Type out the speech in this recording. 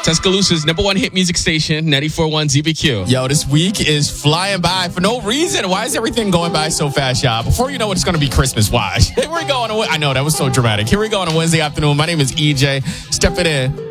Tuscaloosa's number one hit music station, 94.1 ZBQ. Yo, this week is flying by for no reason. Why is everything going by so fast, y'all? Before you know it, it's going to be Christmas. Watch. Here we go. I know, that was so dramatic. Here we go on a Wednesday afternoon. My name is EJ. Stepping in